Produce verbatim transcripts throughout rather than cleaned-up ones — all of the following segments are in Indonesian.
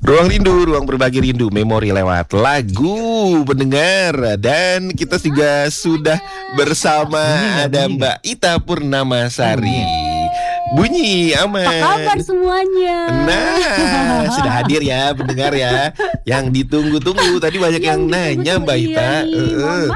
Ruang Rindu, ruang berbagi rindu, memori lewat lagu pendengar. Dan kita juga sudah bersama ada Mbak Ita Purnamasari. Bunyi aman. Apa kabar semuanya? Nah, sudah hadir ya pendengar ya. Yang ditunggu-tunggu. Tadi banyak yang, yang nanya Mbak Ita. Iya,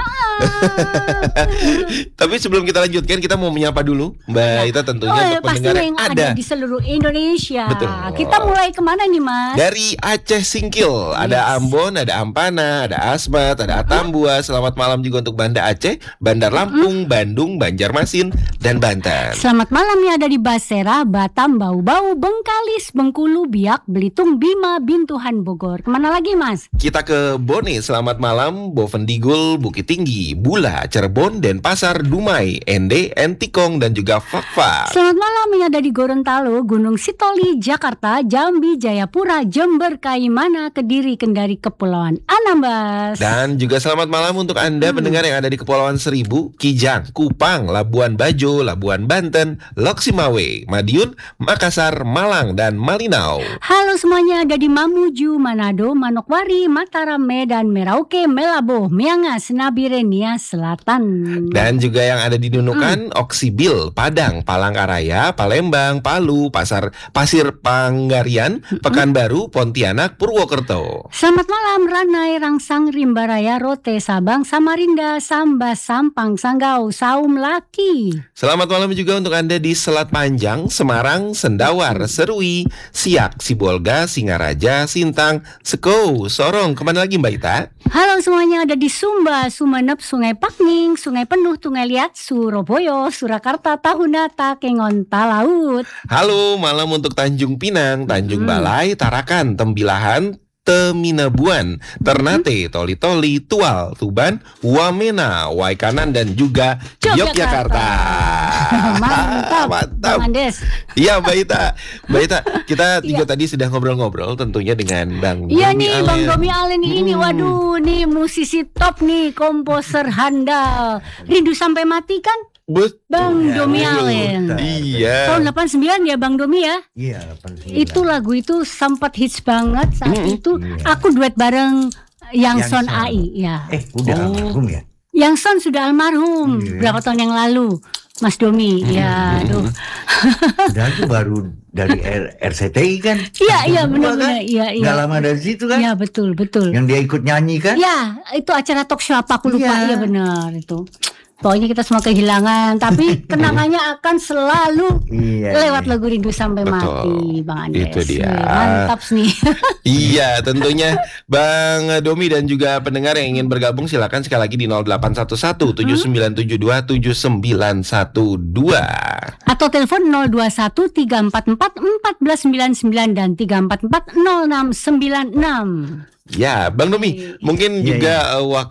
Tapi sebelum kita lanjutkan, kita mau menyapa dulu Mbak Ita tentunya oh, untuk pendengar yang ada. ada di seluruh Indonesia. Betul. Kita mulai kemana nih Mas? Dari Aceh Singkil, ada Yes. Ambon, ada Ampana, ada Asmat, ada Atambua. Selamat malam juga untuk Banda Aceh, Bandar Lampung, Bandung, Banjarmasin, dan Banten. Selamat malam ya, ada di Basera, Batam, Bau-Bau, Bengkalis, Bengkulu, Biak, Belitung, Bima, Bintuhan, Bogor. Kemana lagi Mas? Kita ke Bone, selamat malam, Bovendigul, Bukit Tinggi, Bula, Cirebon, Denpasar, Dumai, Ende, Entikong, dan juga Fakfak. Selamat malam yang ada di Gorontalo, Gunung Sitoli, Jakarta, Jambi, Jayapura, Jember, Kaimana, Kediri, Kendari, Kepulauan Anambas. Dan juga selamat malam untuk Anda hmm. pendengar yang ada di Kepulauan Seribu, Kijang, Kupang, Labuan Bajo, Labuan Banten, Loksimawe, Madiun, Makassar, Malang, dan Malinau. Halo semuanya, ada di Mamuju, Manado, Manokwari, Mataram, Medan, Merauke, Melabo, Miangas, Nabire, Nia Selatan. Dan juga yang ada di Nunukan, hmm. Oksibil, Padang, Palangkaraya, Palembang, Palu, Pasar Pasir Panggarian, hmm. Pekanbaru, Pontianak, Purwokerto. Selamat malam Ranai, Rangsang, Rimbaraya, Rote, Sabang, Samarinda, Sambas, Sampang, Sanggau, Saum, Laki. Selamat malam juga untuk Anda di Selat Panjang, Semarang, Sendawar, Serui, Siak, Sibolga, Singaraja, Sintang, Sekou, Sorong. Kemana lagi Mbak Ita? Halo semuanya, ada di Sumba, Sumeneb, Sungai Pakning, Sungai Penuh, Tungai Liat, Surabaya, Surakarta, Tahuna, Takengon, Talaut. Halo, malam untuk Tanjung Pinang, Tanjung hmm. Balai, Tarakan, Tembilahan, Teminabuan, Ternate, Toli-Toli, Tual, Tuban, Wamena, Waikanan, dan juga Yogyakarta. Mantap, mantap. Iya Mbak Ita, Mbak Ita, kita juga ya. tadi sudah ngobrol-ngobrol tentunya dengan Bang Iya Domi nih, Alen. Bang Domi Alen hmm. ini, waduh nih musisi top nih, komposer handal. Rindu Sampai Mati kan? Betul. Bang Domi Alen. Iya. Tahun delapan puluh sembilan ya Bang Domi ya? Iya, delapan puluh sembilan. Itu lagu itu sempat hits banget saat mm-hmm. itu. Iya. Aku duet bareng Yang Son A I ya. Eh, udah oh. almarhum ya? Yang Son sudah almarhum iya. berapa tahun yang lalu. Mas Domi, hmm. ya, aduh. Udah itu baru dari R- RCTI kan? Iya, iya, benar-benar, kan? iya, iya. Gak lama dari situ kan? Iya, betul, betul. Yang dia ikut nyanyi kan? Iya, itu acara talk show apa aku lupa, iya, ya, benar itu. Pokoknya kita semua kehilangan, tapi kenangannya akan selalu iya, lewat lagu Rindu Sampai Betul. Mati, Bang Andes. Itu dia. Mantap nih. Iya, tentunya Bang Domi dan juga pendengar yang ingin bergabung silakan sekali lagi di nol delapan satu satu tujuh sembilan tujuh dua tujuh sembilan satu dua atau telepon nol dua satu tiga empat empat empat sembilan sembilan dan tiga empat empat nol enam sembilan enam. Ya, Bang Domi, mungkin ya, juga ya. Uh,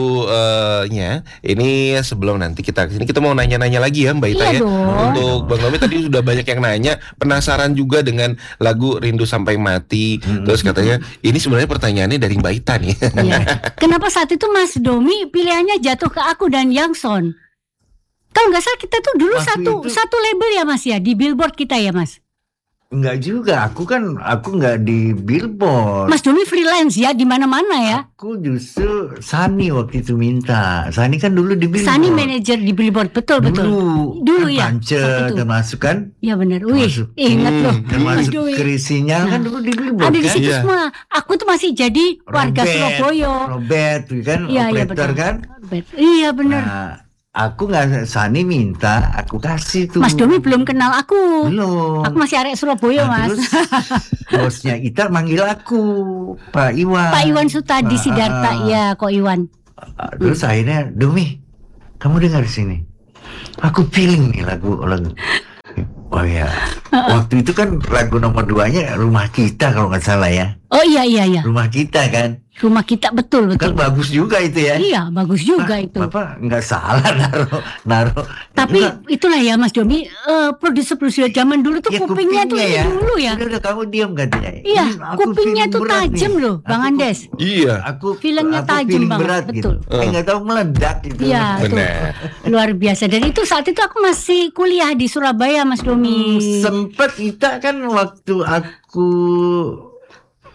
waktunya uh, ini sebelum nanti kita kesini kita mau nanya-nanya lagi ya Mbak Ita iya ya. Dong. Untuk Bang Domi tadi sudah banyak yang nanya, penasaran juga dengan lagu Rindu Sampai Mati. Hmm. Terus katanya ini sebenarnya pertanyaannya dari Mbak Ita nih. Ya. Kenapa saat itu Mas Domi pilihannya jatuh ke aku dan Yang Son? Kalau nggak salah kita tuh dulu Waktu satu itu... satu label ya Mas ya, di Billboard kita ya Mas. Enggak juga, aku kan aku enggak di Billboard. Mas Domi freelance ya di mana-mana ya. Aku justru Sani waktu itu minta. Sani kan dulu di Billboard. Sani manajer di Billboard, betul dulu, betul. Dulu kan ya. Pancet termasuk kan? Iya benar. Wih, ingat hmm, loh. Termasuk Krisinya nah, kan dulu di Billboard. Ada kan? di situ iya. semua. Aku tuh masih jadi warga Robert, Surabaya. Robert kan iya, operator iya, kan? Robert. Iya benar. Nah, aku nggak, Sani minta, aku kasih tuh. Mas Domi belum kenal aku. Belum. Aku masih arek Surabaya nah, Mas. Terus bosnya Ita manggil aku, Pak Iwan. Pak Iwan Sutadi Sidarta, uh, ya kok Iwan. Uh, terus hmm. akhirnya, Domi, kamu dengar sini. Aku feeling nih lagu lagu. Oh ya, uh-uh. waktu itu kan lagu nomor duanya Rumah Kita kalau nggak salah ya. Oh iya iya iya. Rumah Kita kan. Rumah Kita betul betul. Kan bagus juga itu ya. Iya bagus juga nah, itu. Bapak nggak salah naruh naruh. Tapi Enggak. Itulah ya Mas Domi, uh, produser-produser zaman dulu tuh ya, kupingnya, kupingnya tuh ya. dulu ya. Udah udah kamu diam katanya. Iya, kupingnya tuh tajam loh, Bang aku, Andes. Iya. Aku filmnya tajam banget, betul. Gitu. Uh. Nggak tahu meledak gitu. Iya, luar biasa. Dan itu saat itu aku masih kuliah di Surabaya, Mas Domi. Hmm, sempet kita kan waktu aku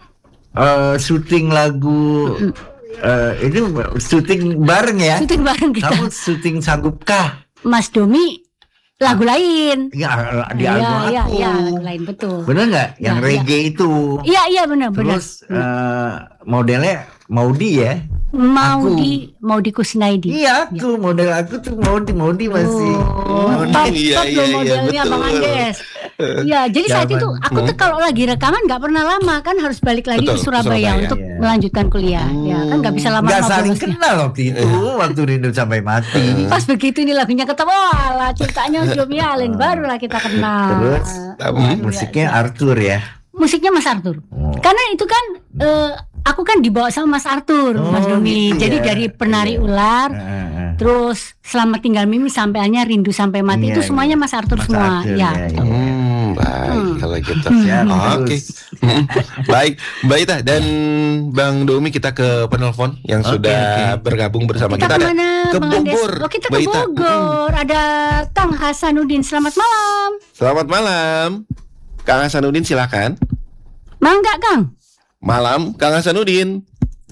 uh, syuting lagu uh, ini syuting bareng ya. Syuting bareng kita. Kamu syuting sanggupkah? Mas Domi lagu lain. Ya, di Iya, album iya, aku. iya, lagu lain betul. Bener nggak? Yang Ya, reggae itu. Iya, iya benar, benar. Terus uh, modelnya Maudi ya? Maudi, Maudi Kusnaidi. Iya, aku model aku tuh Maudi, Maudi masih. Oh, Maudi, top, iya, top iya, loh iya, modelnya betul. Bang Andes. Iya, jadi saat Zaman. itu aku tuh kalau lagi rekaman nggak pernah lama kan harus balik lagi Betul, ke Surabaya, Surabaya. untuk Iya. melanjutkan kuliah. Ya kan nggak bisa lama-lama Nggak saling borosnya. kenal waktu itu, waktu Rindu Sampai Mati. Pas begitu ini lagunya ketemu, walah ceritanya Domi Allen barulah kita kenal. Terus Hmm. musiknya Arthur ya. Musiknya Mas Arthur. Oh. Karena itu kan eh, aku kan dibawa sama Mas Arthur, Oh, Mas Domi. gitu Jadi ya. dari Penari Iya. Ular, Heeh, heeh. terus Selamat Tinggal Mimi sampaiannya Rindu Sampai Mati Iya, itu semuanya Mas Arthur Mas semua. Arthur, Ya. ya, ya. Hmm, baik Hmm. kalau gitu. Siap, Oke. terus. Hmm, baik, Mbak Ita dan Bang Domi kita ke penelpon yang Oke, sudah oke. bergabung bersama Kita kita, ada kemana, ke Bang Andes? Bogor. Oh, kita Mbak ke Ita. Bogor. Ada Kang Hasanuddin. Selamat malam. Selamat malam, Kang Hasanuddin silakan. Mangga, Kang. Malam, Kang Hasanuddin.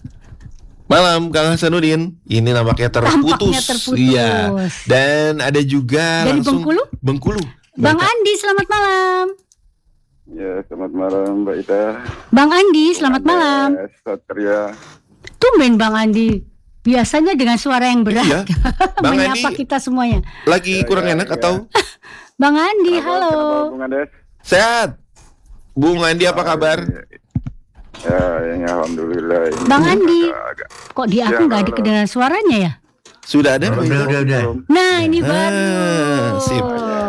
Malam, Kang Hasanuddin. Ini nampaknya terputus. Tampaknya terputus. Iya. Dan ada juga Dari langsung Bengkulu? Bengkulu. Bang Mbak Ita. Andi, selamat malam. Ya, selamat malam Mbak Ita. Bang Andi, selamat malam. Eh, Satria. Tumben Bang Andi. Biasanya dengan suara yang berat. Iya. Bang menyapa Andi kita semuanya. lagi kurang ya, enak ya. atau Bang Andi, Apa halo. kabar, Bung Andes? sehat? Bung Andi apa kabar? Ya, ya alhamdulillah. Ini Bang Andi. agak- Kok di aku Ya, nggak ada halo. kedengaran suaranya ya? Sudah ada? Udah, udah, udah. belum. Nah, ini Ah, baru. sip.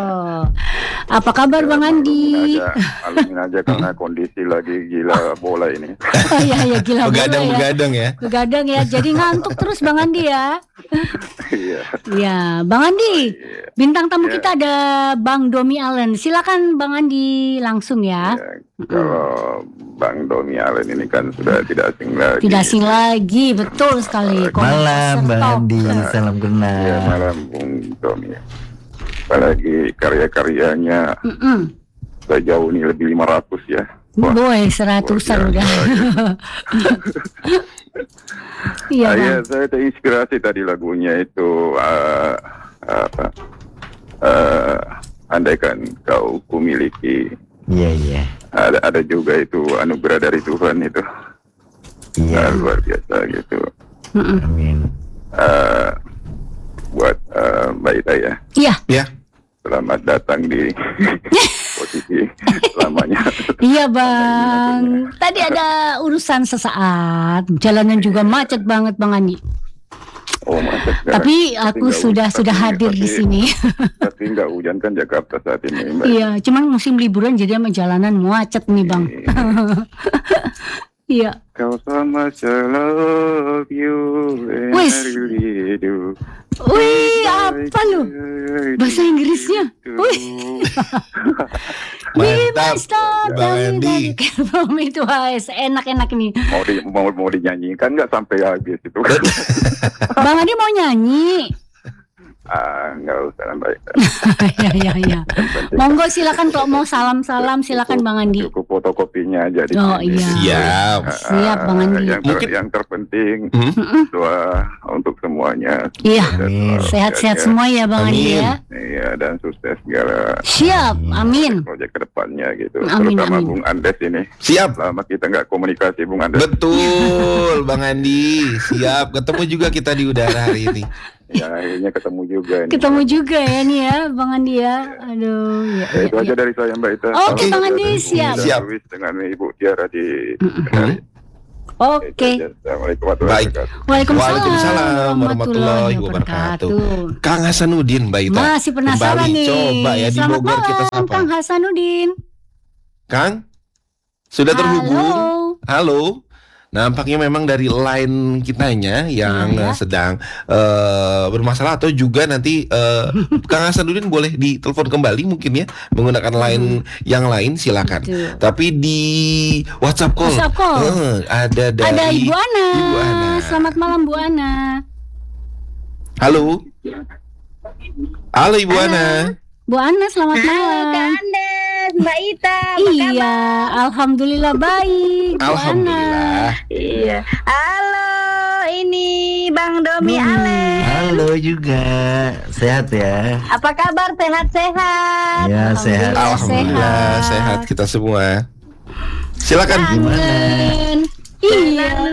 Apa kabar Bang Ya, Andi? aja, alamin aja karena kondisi lagi gila bola ini. Oh iya, iya gila bola ya. Begadang-begadang ya. Begadang ya, jadi ngantuk terus Bang Andi ya. Iya. Ya, Bang Andi, bintang tamu Ya. kita ada Bang Domi Allen. Silakan Bang Andi langsung ya. Ya, kalau Bang Domi Allen ini kan sudah tidak asing lagi. Tidak asing lagi, betul sekali. Malam, Bang Top. Andi. Salam Ya, kenal. malam Bung Domi. Apalagi karya-karyanya Mm-mm. sejauh ini lebih lima ratus ya. Wah, Boy, seratusan luar udah. biasa, Iya Ah, ya, Bang. saya terinspirasi tadi lagunya itu uh, apa? Uh, andaikan kau kumiliki. Iya, iya. Ada ada juga itu anugerah dari Tuhan itu. Iya. Ah, luar biasa gitu. Mm-mm. Amin. Uh, buat uh, Mbak Ita ya, Iya, Ya. selamat datang di posisi lamanya. iya Bang. Tadi ada urusan sesaat. Jalanan juga macet banget Bang Andi. Oh, mantap. Tapi aku nggak sudah hujan, sudah tapi- hadir di tapi- sini. Tapi nggak hujan kan Jakarta saat ini, Mbak. Iya, cuman musim liburan jadi sama jalanan macet nih Bang. Iya. Kau sama I love you and Wis. I really do. Wih, apa lu? Bahasa Inggrisnya? Wih. Be my Mantap, star, Bang Andi. From itu guys, enak-enak nih. Mau di, mau mau dinyanyikan nggak sampai habis itu? Bang Andi mau nyanyi. Ah, nggak usah Mbak. Iya, iya, iya. Monggo silakan kalau mau salam-salam silakan Bang Andi. Cukup fotokopinya aja di Oh, sini. iya. Siap. Ah, Siap, Bang Andi. Yang, ter- Mungkin- yang terpenting Hmm? doa untuk semuanya. Iya. Amin. Sehat-sehat semua ya Bang Andi Amin. ya. Iya, dan sukses segala Siap, amin. proyek kedepannya gitu. Amin, Terutama amin. Bung Andes ini. Siap. Lama kita nggak komunikasi Bung Andes. Betul, Bang Andi. Siap. Ketemu juga kita di udara hari ini. Ya, akhirnya ketemu juga. nih. Ketemu juga ya nih ya Bang Andi ya. Aduh, ya, Ya, ya, itu aja ya. dari saya Mbak Ita. Oke, Salam Bang saja Andi, dari siap. Bung Siap. Darwis dengan Ibu Tiara di Mm-mm. Kendari. Oke. Itu aja. Assalamualaikum warahmatullahi Baik. wabarakatuh. Waalaikumsalam, Waalaikumsalam warahmatullahi wabarakatuh. Kang Hasanuddin, Mbak Ita. Masih penasaran Kembali. nih. Coba ya di Selamat Bogor kita malam, sapa. Kang Hasanuddin. Kang, sudah terhubung? Halo. Halo. Nampaknya memang dari line kitanya yang Iya, ya. eh, sedang eh, bermasalah atau juga nanti eh, Kang Hasanuddin boleh ditelepon kembali mungkin ya menggunakan line yang lain silakan. Betul. Tapi di WhatsApp call, WhatsApp call. eh, ada dari Ada Ibu Ana. Ibu Ana. Selamat malam Bu Ana. Halo. Halo Ibu Halo. Ana. Bu Ana selamat Halo malam. Kak Andes, Mbak Ita, apa Iya, kabar? alhamdulillah baik. Bu Ana. Alhamdulillah. Iya. Halo, ini Bang Domi Hmm, Ale. halo juga, sehat ya? Apa kabar? Sehat-sehat? Ya sehat. Alhamdulillah sehat kita semua. Silakan. Gimana? Kangen. Iya.